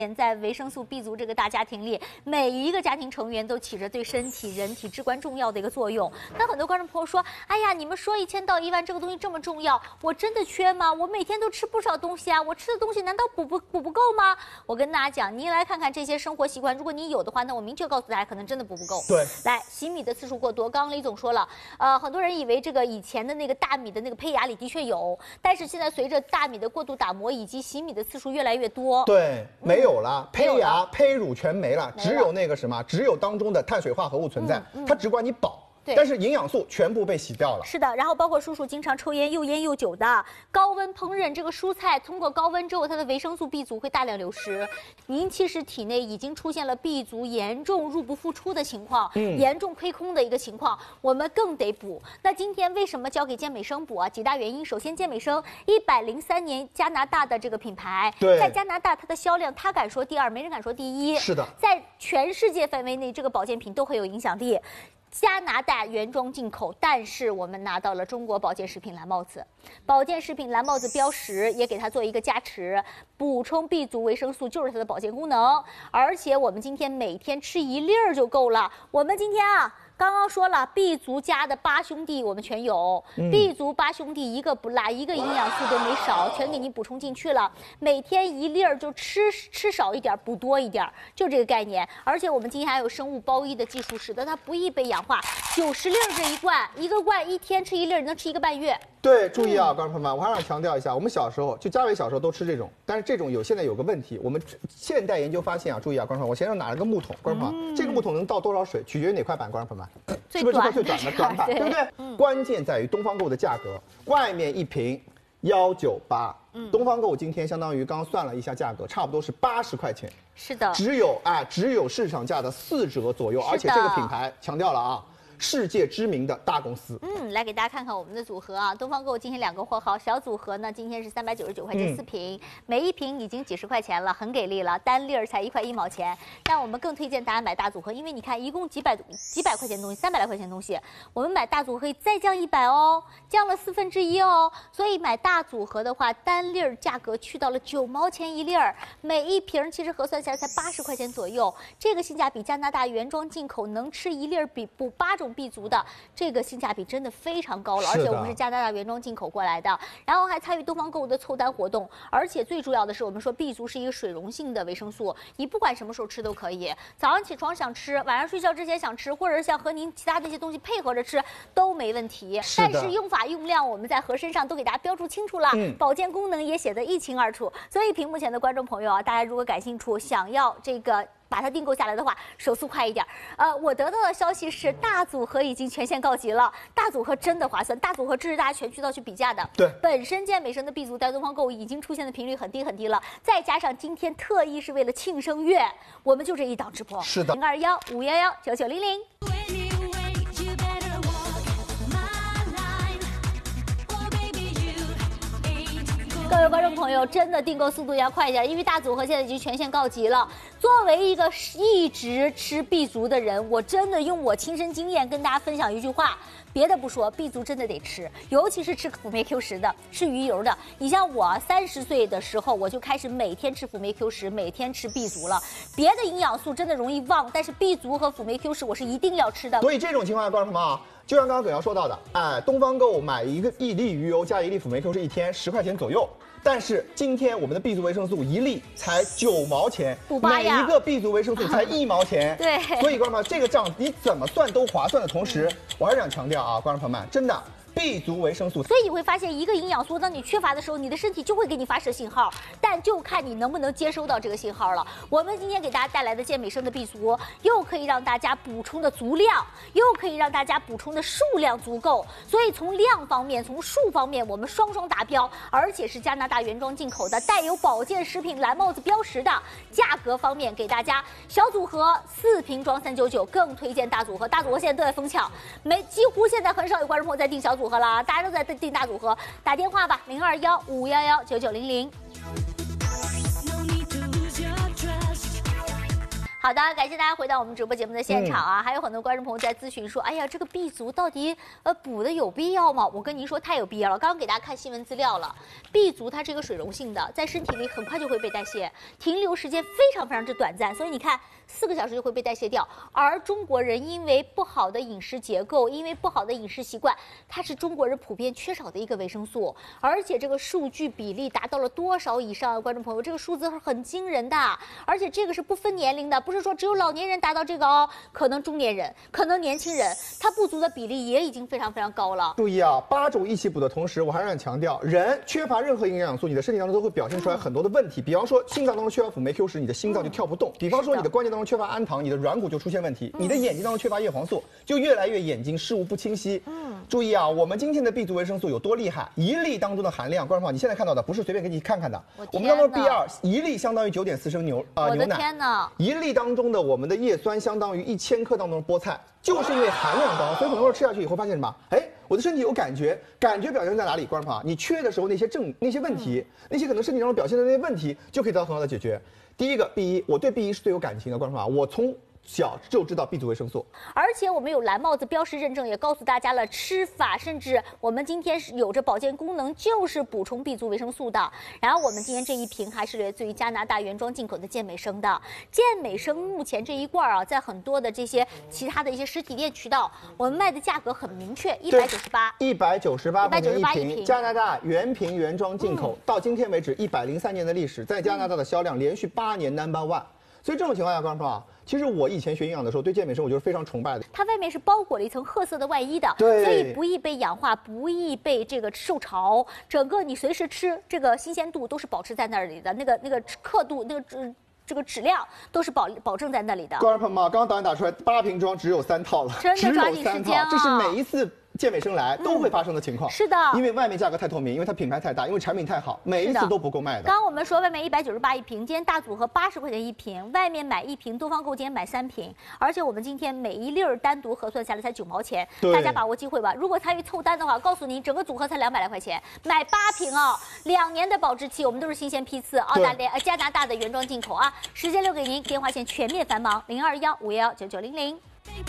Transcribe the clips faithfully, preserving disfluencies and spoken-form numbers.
在维生素 B 族这个大家庭里，每一个家庭成员都起着对身体、人体至关重要的一个作用。那很多观众朋友说：“哎呀，你们说一千到一万这个东西这么重要，我真的缺吗？我每天都吃不少东西啊，我吃的东西难道补不补不够吗？”我跟大家讲，您来看看这些生活习惯，如果你有的话，那我明确告诉大家，可能真的补不够。 对， 来，洗米的次数过多，刚刚李总说了，呃，很多人以为这个以前的那个大米的那个胚芽里的确有，但是现在随着大米的过度打磨以及洗米的次数越来越多， 对，没有了， 没有了胚芽、胚乳全没了， 没了只有那个什么，只有当中的碳水化合物存在， 嗯嗯它只管你饱。 对但是营养素全部被洗掉了。 是的，然后包括叔叔经常抽烟又烟又酒的，高温烹饪这个蔬菜，通过高温之后，它的维生素 B 族会大量流失。您其实体内已经出现了 B 族严重入不敷出的情况，嗯，严重亏空的一个情况，我们更得补。那今天为什么交给健美生补啊？几大原因，首先健美生一百零三年加拿大的这个品牌， 对， 在加拿大它的销量，他敢说第二，没人敢说第一。 是的， 在全世界范围内，这个保健品都很有影响力。加拿大原装进口，但是我们拿到了中国保健食品蓝帽子，保健食品蓝帽子标识也给它做一个加持，补充 B 族维生素就是它的保健功能，而且我们今天每天吃一粒儿就够了。我们今天啊。刚刚说了 ，B 族家的八兄弟我们全有、嗯、，B 族八兄弟一个不落，一个营养素都没少，全给你补充进去了。每天一粒儿就吃吃少一点，补多一点，就这个概念。而且我们今天还有生物包衣的技术，使得它不易被氧化。九十粒儿这一罐，一个罐一天吃一粒儿，你能吃一个半月。 对，注意啊，观众朋友们，我还想强调一下，我们小时候就嘉伟小时候都吃这种，但是这种有现在有个问题，我们现代研究发现啊，注意啊，观众朋友们，我先生拿了个木桶，观众朋友们，这个木桶能倒多少水，取决于哪块板，观众朋友们，是不是这块最短的短板，对不对？嗯、关键在于东方购物的价格，外面一瓶幺九八，东方购物今天相当于刚刚算了一下价格，差不多是八十块钱， 是的， 只有哎只有市场价的四折左右，而且这个品牌强调了啊。世界知名的大公司， 嗯，来给大家看看我们的组合啊。东方购物今天两个货号，小组合呢今天是三百九十九块钱四瓶、嗯，每一瓶已经几十块钱了，很给力了，单粒儿才一块一毛钱。但我们更推荐大家买大组合，因为你看一共几百几百块钱东西，三百来块钱东西，我们买大组合可以再降一百哦，降了四分之一哦。所以买大组合的话，单粒儿价格去到了九毛钱一粒儿，每一瓶其实核算下来才八十块钱左右，这个性价比加拿大原装进口，能吃一粒儿比补八种。B 族的这个性价比真的非常高了，而且我们是加拿大原装进口过来的，然后还参与东方购物的凑单活动，而且最主要的是，我们说 B 族是一个水溶性的维生素，你不管什么时候吃都可以，早上起床想吃，晚上睡觉之前想吃，或者是想和您其他那些东西配合着吃都没问题。但是用法用量我们在盒身上都给大家标注清楚了，嗯、保健功能也写得一清二楚。所以屏幕前的观众朋友啊，大家如果感兴趣，想要这个。把它订购下来的话，手速快一点。呃，我得到的消息是大组合已经全线告急了，大组合真的划算，大组合支持大家全渠道去比价的。 对， 本身健美生的 B 族在东方购物已经出现的频率很低很低了，再加上今天特意是为了庆生月，我们就这一档直播。 是的， 零二幺五幺幺九九零零。各位观众朋友，真的订购速度要快一点，因为大组合现在已经全线告急了。作为一个一直吃 B 族的人，我真的用我亲身经验跟大家分享一句话，别的不说 ，B 族真的得吃，尤其是吃辅酶 Q 十的，吃鱼油的。你像我三十岁的时候，我就开始每天吃辅酶 Q 十，每天吃 B 族了。别的营养素真的容易忘，但是 B 族和辅酶 Q 十我是一定要吃的。 所以这种情况下，观众朋友们啊，就像刚刚葛瑶说到的，哎，东方购物买一个一粒鱼油加一粒辅酶 Q 十，一天十块钱左右。但是今天我们的 B 族维生素一粒才九毛钱，每一个 B 族维生素才一毛钱。 对， 所以观众朋友们，这个账你怎么算都划算的同时，我还是想强调啊，观众朋友们，真的。B 族维生素， 所以你会发现，一个营养素当你缺乏的时候，你的身体就会给你发射信号，但就看你能不能接收到这个信号了。我们今天给大家带来的健美生的 B 族，又可以让大家补充的足量，又可以让大家补充的数量足够，所以从量方面，从数方面，我们双双达标，而且是加拿大原装进口的，带有保健食品蓝帽子标识的。价格方面，给大家小组合四瓶装三九九，更推荐大组合，大组合现在都在疯抢，没几乎现在很少有观众朋友在订小组合。组合了，大家都在订大组合，打电话吧，零二幺五幺幺九九零零。 好的，感谢大家回到我们直播节目的现场啊！嗯、还有很多观众朋友在咨询说，哎呀，这个 B 族到底呃补的有必要吗？我跟您说，太有必要了。刚刚给大家看新闻资料了 ，B 族它是一个水溶性的，在身体里很快就会被代谢，停留时间非常非常之短暂，所以你看四个小时就会被代谢掉。而中国人因为不好的饮食结构，因为不好的饮食习惯，它是中国人普遍缺少的一个维生素，而且这个数据比例达到了多少以上？观众朋友，这个数字是很惊人的，而且这个是不分年龄的，不是说只有老年人达到这个哦，可能中年人，可能年轻人，它不足的比例也已经非常非常高了。 注意啊，八种一起补的同时，我还让你强调，人缺乏任何营养素，你的身体当中都会表现出来很多的问题，比方说心脏当中缺乏辅酶 Q 十，你的心脏就跳不动；比方说你的关节当中缺乏氨糖，你的软骨就出现问题；你的眼睛当中缺乏叶黄素，就越来越眼睛视物不清晰。嗯，注意啊，我们今天的 B 族维生素有多厉害？一粒当中的含量，观众朋友，你现在看到的不是随便给你看看的，我们当中 B 二一粒相当于九点四升牛啊、呃、牛奶， 天哪！ 一粒当中的我们的叶酸相当于一千克当中的菠菜，就是因为含量高，所以很多人吃下去以后发现什么？哎，我的身体有感觉，感觉表现在哪里？观众朋友，你缺的时候那些症、那些问题，嗯、那些可能身体当中表现的那些问题，就可以得到很好的解决。第一个 B 一，我对 B 一是最有感情的，观众朋友，我从小就知道 B 族维生素， 而且我们有蓝帽子标识认证，也告诉大家了吃法，甚至我们今天是有着保健功能，就是补充 B 族维生素的。然后我们今天这一瓶还是来自于加拿大原装进口的健美生的。健美生目前这一罐啊，在很多的这些其他的一些实体店渠道，我们卖的价格很明确，一百九十八， 一百九十八块钱一瓶， 一瓶加拿大原瓶原装进口，嗯、到今天为止一百零三年的历史，在加拿大的销量连续八年 number one。所以这种情况下，观众朋友，其实我以前学营养的时候，对健美生我就是非常崇拜的。 它外面是包裹了一层褐色的外衣的， 对， 所以不易被氧化，不易被这个受潮。整个你随时吃，这个新鲜度都是保持在那里的，那个那个刻度，那个质这个质量都是保保证在那里的。 观众朋友们，刚刚导演打出来八瓶装只有三套了， 真的抓紧时间啊！ 这是每一次健美生来都会发生的情况、 嗯。是的， 因为外面价格太透明，因为它品牌太大，因为产品太好，每一次都不够卖的。 刚刚我们说外面一百九十八一瓶，今天大组合八十块钱一瓶，外面买一瓶，东方购今天买三瓶，而且我们今天每一粒儿单独核算下来才九毛钱，大家把握机会吧。如果参与凑单的话，告诉您整个组合才两百来块钱，买八瓶啊、哦，两年的保质期，我们都是新鲜批次，澳大利亚、呃加拿大的原装进口啊。时间留给您，电话线全面繁忙，零二幺五幺九九零零。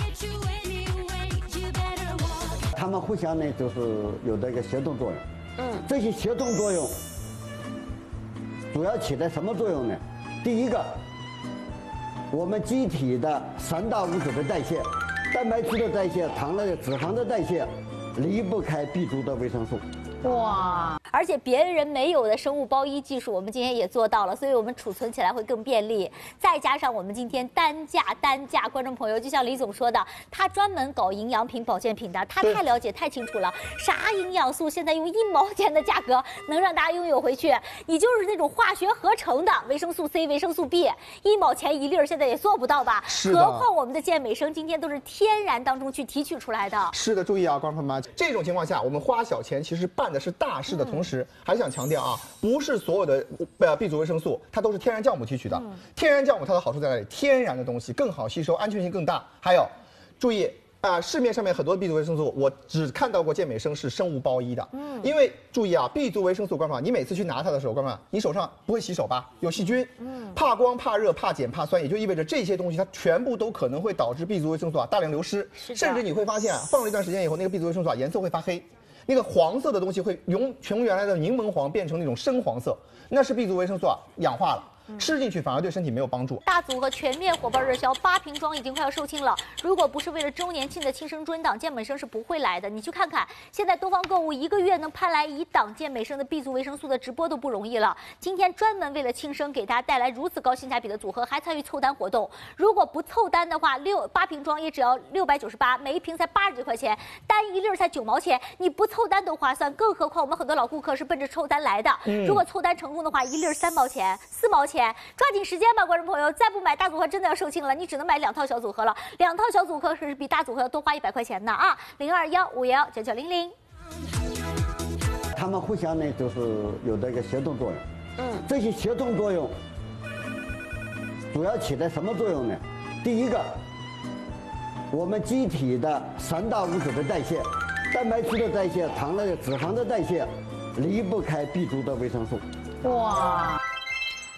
他们互相呢，就是有这个协同作用。嗯，这些协同作用主要起到什么作用呢？第一个，我们机体的三大物质的代谢，蛋白质的代谢、糖类、脂肪的代谢，离不开 B 族的维生素。 哇！而且别人没有的生物包衣技术，我们今天也做到了，所以我们储存起来会更便利。再加上我们今天单价单价，观众朋友，就像李总说的，他专门搞营养品、保健品的，他太了解、太清楚了。啥营养素现在用一毛钱的价格能让大家拥有回去？你就是那种化学合成的维生素 C、维生素 B， 一毛钱一粒儿，现在也做不到吧？ 是的。 何况我们的健美生今天都是天然当中去提取出来的。 是的，注意啊，观众朋友们，这种情况下，我们花小钱其实办的是大事的同时，嗯、还想强调啊，不是所有的呃 B 族维生素它都是天然酵母提取的。嗯、天然酵母它的好处在哪里？天然的东西更好吸收，安全性更大。还有，注意啊、呃，市面上面很多 B 族维生素，我只看到过健美生是生物包衣的。嗯，因为注意啊 ，B 族维生素，观众朋友，你每次去拿它的时候，观众朋友，你手上不会洗手吧？有细菌，嗯，怕光、怕热、怕碱、怕酸，也就意味着这些东西它全部都可能会导致 B 族维生素啊大量流失，甚至你会发现啊，放了一段时间以后，那个 B 族维生素啊颜色会发黑。那个黄色的东西会由从原来的柠檬黄变成那种深黄色，那是 B 族维生素啊氧化了。吃进去反而对身体没有帮助。 大组合全面火爆热销，八瓶装已经快要售罄了。如果不是为了周年庆的庆生专档，健美生是不会来的。你去看看，现在东方购物一个月能盼来一档健美生的 B 族维生素的直播都不容易了。今天专门为了庆生，给大家带来如此高性价比的组合，还参与凑单活动。如果不凑单的话，六八瓶装也只要六百九十八，每一瓶才八十几块钱，单一粒才九毛钱，你不凑单都划算。更何况我们很多老顾客是奔着凑单来的。嗯、如果凑单成功的话，一粒三毛钱、四毛钱。抓紧时间吧，观众朋友，再不买大组合真的要售罄了，你只能买两套小组合了。两套小组合可是比大组合要多花一百块钱呢啊！零二幺五幺九九零零。 他们互相呢，就是有这个协同作用。嗯，这些协同作用主要起到什么作用呢？第一个，我们机体的三大物质的代谢，蛋白质的代谢、糖类、脂肪的代谢，离不开 B 族的维生素。 哇！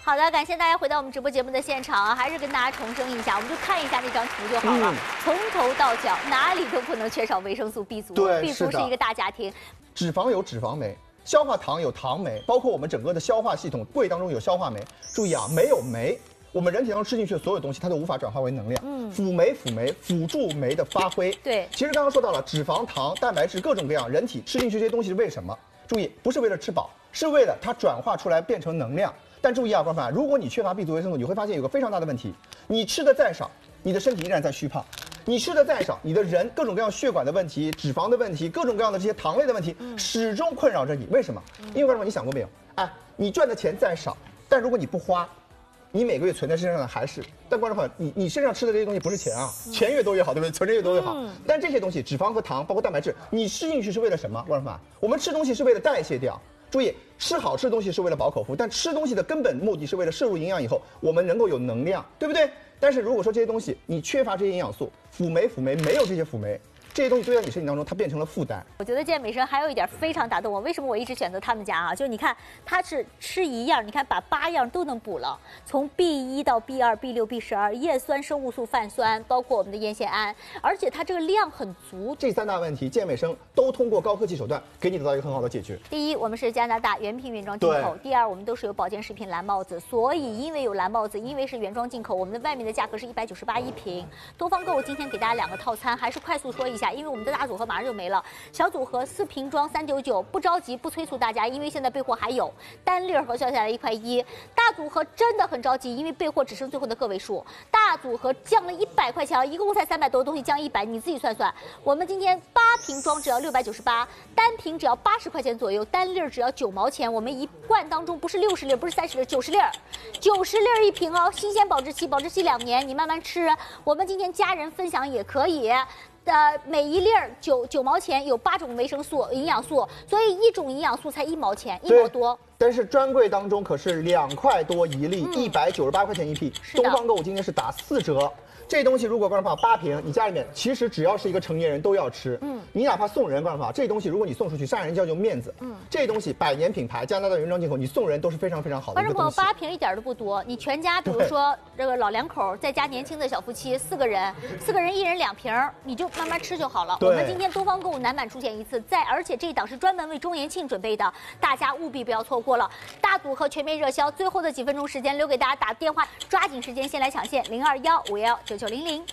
好的，感谢大家回到我们直播节目的现场啊，还是跟大家重申一下，我们就看一下那张图就好了，嗯、从头到脚哪里都不能缺少维生素 B 族。 对 ，B 族是一个大家庭。 脂肪有脂肪酶，消化糖有糖酶，包括我们整个的消化系统，胃当中有消化酶。注意啊，没有酶，我们人体当中吃进去的所有东西，它都无法转化为能量。嗯，辅酶、辅酶辅助酶的发挥。 对， 其实刚刚说到了脂肪、糖、蛋白质各种各样，人体吃进去这些东西是为什么？注意，不是为了吃饱，是为了它转化出来变成能量。但注意啊，观众朋友，如果你缺乏 B 族维生素，你会发现有个非常大的问题，你吃的再少，你的身体依然在虚胖。你吃的再少，你的人各种各样血管的问题、脂肪的问题、各种各样的这些糖类的问题，嗯、始终困扰着你。为什么？因为观众朋友，你想过没有？哎，你赚的钱再少，但如果你不花，你每个月存在身上的还是。但观众朋友，你你身上吃的这些东西不是钱啊，嗯、钱越多越好，对不对？存着越多越好。嗯、但这些东西，脂肪和糖，包括蛋白质，你吃进去是为了什么？观众朋友，我们吃东西是为了代谢掉。注意，吃好吃的东西是为了饱口福，但吃东西的根本目的是为了摄入营养以后，我们能够有能量，对不对？但是如果说这些东西你缺乏这些营养素，辅酶、辅酶没有这些辅酶，这些东西堆在你身体当中，它变成了负担。 我觉得健美生还有一点非常打动我，为什么我一直选择他们家啊？就是你看，他是吃一样，你看把八样都能补了，从 B 一 到 B 二、B 六、B 十二，叶酸、生物素、泛酸，包括我们的烟酰胺，而且它这个量很足。 这三大问题，健美生都通过高科技手段给你得到一个很好的解决。 第一，我们是加拿大原品原装进口；第二，我们都是有保健食品蓝帽子，所以因为有蓝帽子，因为是原装进口，我们的外面的价格是一百九十八一瓶。东方购物今天给大家两个套餐，还是快速说一下，因为我们的大组合马上就没了。小组合四瓶装三九九，不着急，不催促大家，因为现在备货还有。单粒盒销下来一块一，大组合真的很着急，因为备货只剩最后的个位数。大组合降了一百块钱，一共才三百多的东西降一百，你自己算算。我们今天八瓶装只要六百九十八，单瓶只要八十块钱左右，单粒只要九毛钱。我们一罐当中不是六十粒，不是三十粒，九十粒，九十粒一瓶哦，新鲜保质期，保质期两年，你慢慢吃。我们今天家人分享也可以。呃，每一粒儿九九毛钱，有八种维生素、营养素，所以一种营养素才一毛钱，一毛多。 但是专柜当中可是两块多一粒，一百九十八块钱一批。东方购物今天是打四折。这东西如果观众朋友八瓶，你家里面其实只要是一个成年人都要吃。嗯，你哪怕送人，观众朋友，这东西如果你送出去，上人叫就面子。嗯，这东西百年品牌，加拿大原装进口，你送人都是非常非常好的一个东西。 观众朋友，八瓶一点都不多，你全家比如说这个老两口再加年轻的小夫妻四个人，四个人一人两瓶，你就慢慢吃就好了。我们今天东方购物南版出现一次，在而且这一档是专门为周年庆准备的，大家务必不要错过了。大组合全面热销，最后的几分钟时间留给大家打电话，抓紧时间先来抢线零二幺五幺九九零零。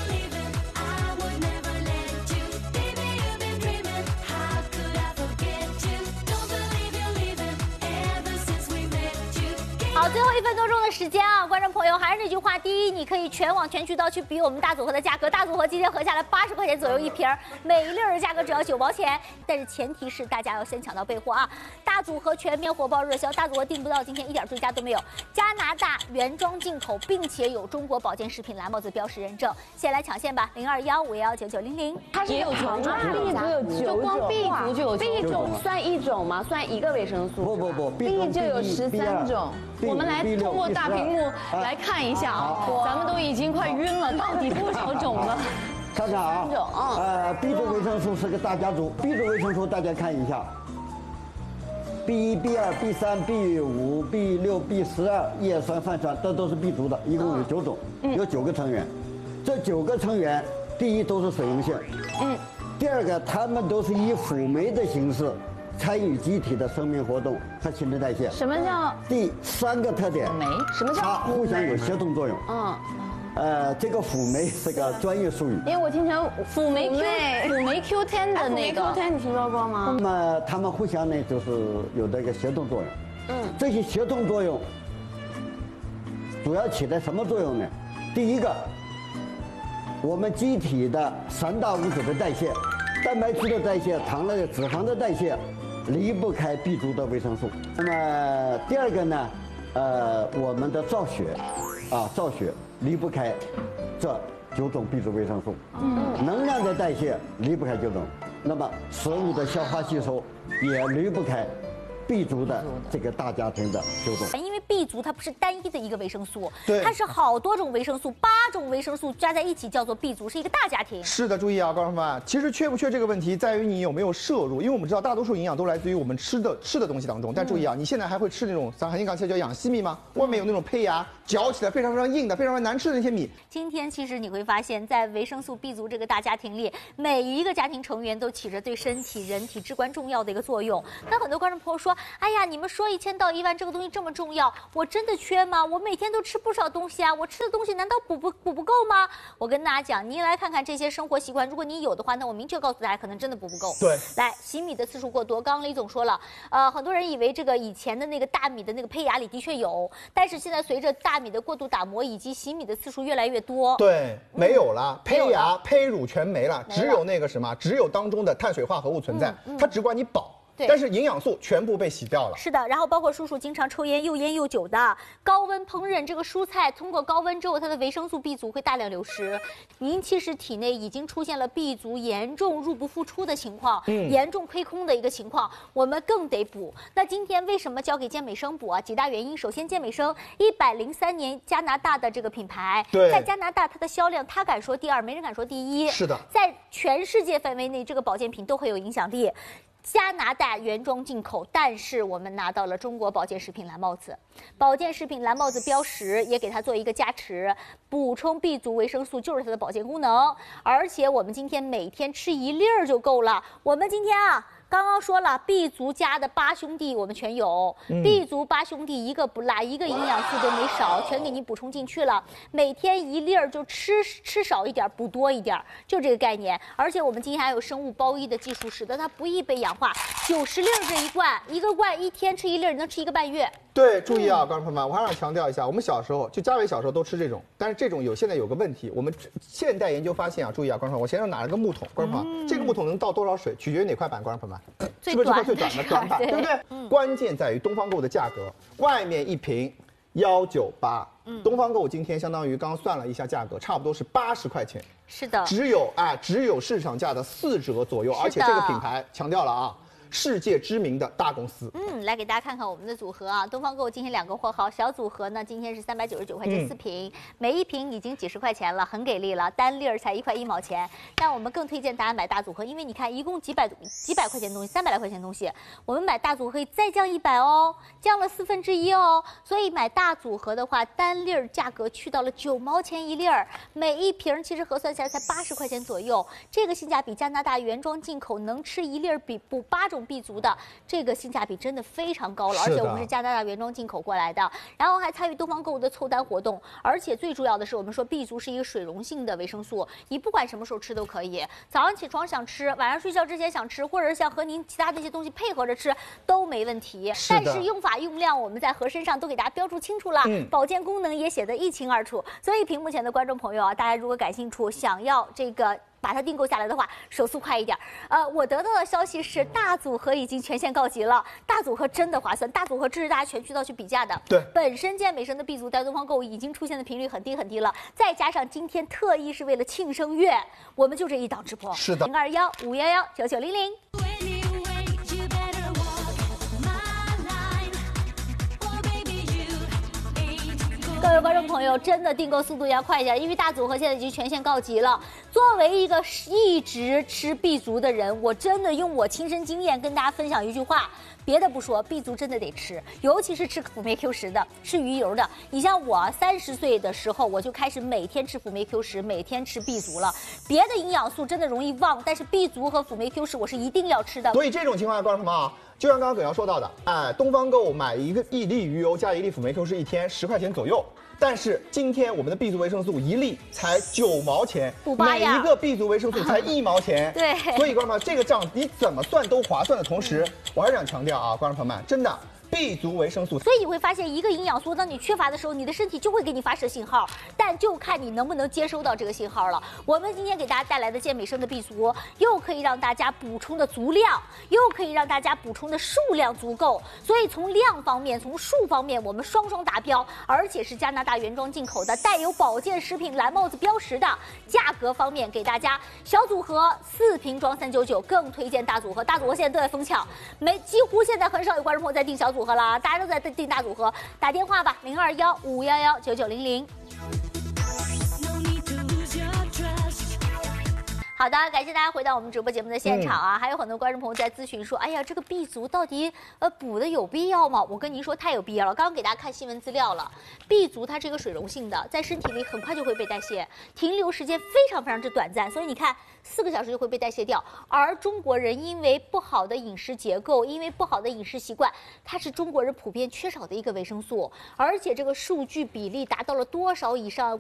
好，最后一分多钟的时间啊，观众朋友，还是那句话，第一，你可以全网全渠道去比我们大组合的价格，大组合今天合下来八十块钱左右一瓶，每一粒的价格只要九毛钱，但是前提是大家要先抢到备货啊！大组合全面火爆热销，大组合订不到，今天一点追加都没有，加拿大原装进口，并且有中国保健食品蓝帽子标识认证，先来抢线吧，零二幺五幺九九零零。 它是有九种 ，B 族有九种，就光 B 族就有，B 种算一种吗？算一个维生素？ 不不不 ，B 就有十三种。我们来通过大屏幕来看一下啊，咱们都已经快晕了，到底多少种了？ 看看啊，呃 ，B 族维生素是个大家族 ，B 族维生素大家看一下 ，B 一、B 二、B 三、B 五、B 六、B 十二，叶酸、泛酸，这都是 B 族的，一共有九种，有九个成员。这九个成员，第一都是水溶性，嗯，第二个他们都是以辅酶的形式参与机体的生命活动和新陈代谢。 什么叫？ 第三个特点， 酶？什么叫？ 它互相有协同作用。嗯。呃，这个辅酶是个专业术语， 因为我听成辅酶 Q 辅酶 Q 十 的那个 Q 十，你听说过吗？ 那么它们互相呢，就是有这个协同作用。嗯，这些协同作用主要起到什么作用呢？第一个，我们机体的三大物质的代谢，蛋白质的代谢、糖类的、脂肪的代谢，离不开 B 族的维生素。那么第二个呢，呃，我们的造血，啊，造血。离不开这九种 B 族维生素，嗯，能量的代谢离不开九种，那么食物的消化吸收也离不开 B 族的这个大家庭的九种。 因为 B B 族它不是单一的一个维生素， 对， 它是好多种维生素，八种维生素加在一起叫做 B 族，是一个大家庭。 是的，注意啊，观众朋友们，其实缺不缺这个问题在于你有没有摄入，因为我们知道大多数营养都来自于我们吃的吃的东西当中。但注意啊，你现在还会吃那种咱韩信刚才叫养西米吗？外面有那种胚芽，嚼起来非常非常硬的、非常非常难吃的那些米。 今天其实你会发现在维生素 B 族这个大家庭里，每一个家庭成员都起着对身体、人体至关重要的一个作用。那很多观众朋友说，哎呀，你们说一千到一万这个东西这么重要，我真的缺吗？我每天都吃不少东西啊，我吃的东西难道补不补不够吗？我跟大家讲，您来看看这些生活习惯，如果你有的话，那我明确告诉大家，可能真的补不够。 对， 来，洗米的次数过多，刚刚李总说了，呃，很多人以为这个以前的那个大米的那个胚芽里的确有，但是现在随着大米的过度打磨以及洗米的次数越来越多， 对，没有了， 没有了胚芽、胚乳全没了， 没了只有那个什么，只有当中的碳水化合物存在， 嗯嗯它只管你饱。 对但是营养素全部被洗掉了。 是的，然后包括叔叔经常抽烟又烟又酒的，高温烹饪这个蔬菜，通过高温之后，它的维生素 B 族会大量流失。您其实体内已经出现了 B 族严重入不敷出的情况，嗯，严重亏空的一个情况，我们更得补。那今天为什么交给健美生补啊？几大原因，首先健美生一百零三年加拿大的这个品牌， 对， 在加拿大它的销量，他敢说第二，没人敢说第一。 是的， 在全世界范围内，这个保健品都很有影响力。加拿大原装进口，但是我们拿到了中国保健食品蓝帽子，保健食品蓝帽子标识也给它做一个加持，补充 B 族维生素就是它的保健功能，而且我们今天每天吃一粒儿就够了。我们今天啊。刚刚说了 ，B 族家的八兄弟我们全有、嗯、，B 族八兄弟一个不落，一个营养素都没少，全给你补充进去了。每天一粒儿就吃吃少一点，补多一点，就这个概念。而且我们今天还有生物包衣的技术，使得它不易被氧化。九十粒儿这一罐，一个罐一天吃一粒儿，能吃一个半月。 对，注意啊，观众朋友们，我还想强调一下，我们小时候就嘉伟小时候都吃这种，但是这种有现在有个问题，我们现代研究发现啊，注意啊，观众朋友们，我先生拿了个木桶，观众朋友们，这个木桶能倒多少水，取决于哪块板，观众朋友们。是不是这块最短的短板，对不对？嗯、关键在于东方购物的价格，外面一瓶幺九八，东方购物今天相当于刚刚算了一下价格，差不多是八十块钱。 是的， 只有哎，只有市场价的四折左右，而且这个品牌强调了啊。世界知名的大公司， 嗯，来给大家看看我们的组合啊。东方购物今天两个货号，小组合呢今天是三百九十九块钱四瓶，嗯、每一瓶已经几十块钱了，很给力了，单粒儿才一块一毛钱。但我们更推荐大家买大组合，因为你看一共几百几百块钱东西，三百来块钱东西，我们买大组合可以再降一百哦，降了四分之一哦。所以买大组合的话，单粒儿价格去到了九毛钱一粒儿，每一瓶其实核算下来才八十块钱左右，这个性价比加拿大原装进口，能吃一粒儿比补八种。B 族的这个性价比真的非常高了，而且我们是加拿大原装进口过来的，然后还参与东方购物的凑单活动，而且最主要的是，我们说 B 族是一个水溶性的维生素，你不管什么时候吃都可以，早上起床想吃，晚上睡觉之前想吃，或者是想和您其他的一些东西配合着吃都没问题。但是用法用量我们在盒身上都给大家标注清楚了，嗯、保健功能也写得一清二楚。所以屏幕前的观众朋友啊，大家如果感兴趣，想要这个。把它订购下来的话，手速快一点。呃，我得到的消息是，大组合已经全线告急了。大组合真的划算，大组合这是大家全渠道去比价的。 对， 本身健美生的 B 族在东方购物已经出现的频率很低很低了，再加上今天特意是为了庆生月，我们就这一档直播。 是的， 零二幺五幺幺九九零零。各位观众朋友，真的订购速度要快一点，因为大组合现在已经全线告急了。作为一个一直吃 B 族的人，我真的用我亲身经验跟大家分享一句话。别的不说 ，B 族真的得吃，尤其是吃辅酶 Q 十的，吃鱼油的。你像我三十岁的时候，我就开始每天吃辅酶 Q 十，每天吃 B 族了。别的营养素真的容易忘，但是 B 族和辅酶 Q 十我是一定要吃的。 所以这种情况下，观众朋友们，就像刚刚葛瑶说到的，哎，东方购物买一个一粒鱼油加一粒辅酶 Q 十，一天十块钱左右。但是今天我们的 B 族维生素一粒才九毛钱，每一个 B 族维生素才一毛钱。 对， 所以观众朋友，这个账你怎么算都划算的同时，我还是想强调啊，观众朋友们，真的。B 族维生素， 所以你会发现，一个营养素当你缺乏的时候，你的身体就会给你发射信号，但就看你能不能接收到这个信号了。我们今天给大家带来的健美生的 B 族，又可以让大家补充的足量，又可以让大家补充的数量足够，所以从量方面，从数方面，我们双双达标，而且是加拿大原装进口的，带有保健食品蓝帽子标识的。价格方面，给大家小组合四瓶装三九九，更推荐大组合，大组合现在都在疯抢，没几乎现在很少有观众朋友在订小组。 组合了啊！大家都在订大组合，打电话吧，零二幺五幺幺九九零零。好的，感谢大家回到我们直播节目的现场啊！嗯、还有很多观众朋友在咨询说，哎呀，这个 B 族到底呃补的有必要吗？我跟您说，太有必要了。刚刚给大家看新闻资料了 ，B 族它是一个水溶性的，在身体里很快就会被代谢，停留时间非常非常之短暂，所以你看四个小时就会被代谢掉。而中国人因为不好的饮食结构，因为不好的饮食习惯，它是中国人普遍缺少的一个维生素，而且这个数据比例达到了多少以上？